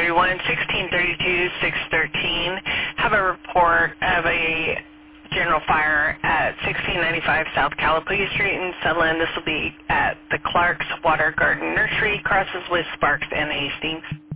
931 1632 613. Have a report of a general fire at 1695 South Calapooia Street in Sutherland. This will be at the Clark's Water Garden Nursery, crosses with Sparks and Hastings.